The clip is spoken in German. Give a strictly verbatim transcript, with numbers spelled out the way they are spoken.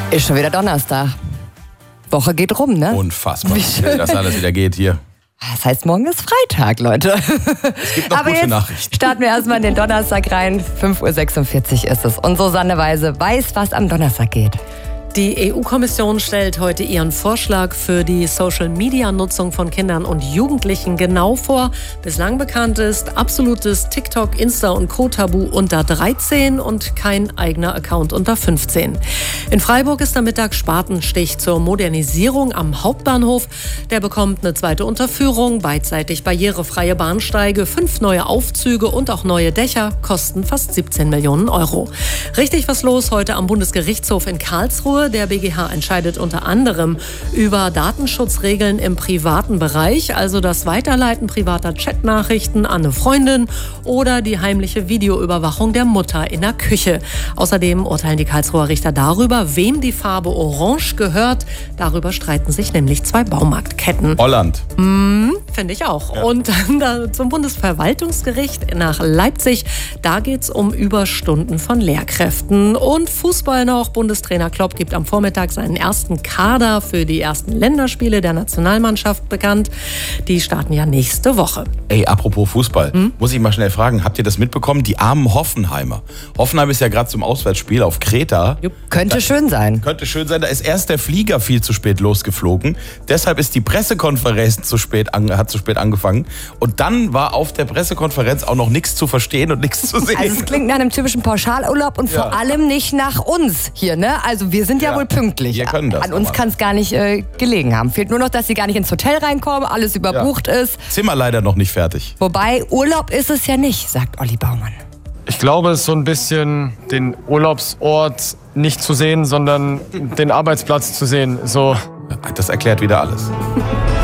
Ist schon wieder Donnerstag. Woche geht rum, ne? Unfassbar, wie schnell das alles wieder geht hier. Das heißt, morgen ist Freitag, Leute. Es gibt noch Aber gute jetzt Nachrichten. starten wir erstmal in den Donnerstag rein. fünf Uhr sechsundvierzig ist es. Und Susanne Weise weiß, was am Donnerstag geht. Die E U-Kommission stellt heute ihren Vorschlag für die Social-Media-Nutzung von Kindern und Jugendlichen genau vor. Bislang bekannt ist absolutes TikTok, Insta und Co-Tabu unter dreizehn und kein eigener Account unter fünfzehn. In Freiburg ist am Mittag Spatenstich zur Modernisierung am Hauptbahnhof. Der bekommt eine zweite Unterführung, beidseitig barrierefreie Bahnsteige, fünf neue Aufzüge und auch neue Dächer, kosten fast siebzehn Millionen Euro. Richtig was los heute am Bundesgerichtshof in Karlsruhe. Der B G H entscheidet unter anderem über Datenschutzregeln im privaten Bereich, also das Weiterleiten privater Chatnachrichten an eine Freundin oder die heimliche Videoüberwachung der Mutter in der Küche. Außerdem urteilen die Karlsruher Richter darüber, wem die Farbe Orange gehört. Darüber streiten sich nämlich zwei Baumarktketten. Holland. Mmh, finde ich auch. Ja. Und dann da zum Bundesverwaltungsgericht nach Leipzig. Da geht es um Überstunden von Lehrkräften. Und Fußball noch. Bundestrainer Klopp gibt am Vormittag seinen ersten Kader für die ersten Länderspiele der Nationalmannschaft bekannt. Die starten ja nächste Woche. Ey, apropos Fußball, hm? muss ich mal schnell fragen, habt ihr das mitbekommen? Die armen Hoffenheimer. Hoffenheim ist ja gerade zum Auswärtsspiel auf Kreta. Jupp. Könnte da, schön sein. Könnte schön sein. Da ist erst der Flieger viel zu spät losgeflogen. Deshalb ist die Pressekonferenz zu spät an, hat zu spät angefangen. Und dann war auf der Pressekonferenz auch noch nichts zu verstehen und nichts zu sehen. Also es klingt nach einem typischen Pauschalurlaub und ja. vor allem nicht nach uns hier, ne? Also wir sind ja, ja wohl pünktlich. Wir können das. An uns kann es gar nicht äh, gelegen haben. Fehlt nur noch, dass sie gar nicht ins Hotel reinkommen, alles überbucht ja. ist. Zimmer leider noch nicht fertig. Wobei, Urlaub ist es ja nicht, sagt Olli Baumann. Ich glaube, es ist so ein bisschen den Urlaubsort nicht zu sehen, sondern den Arbeitsplatz zu sehen. So. Das erklärt wieder alles.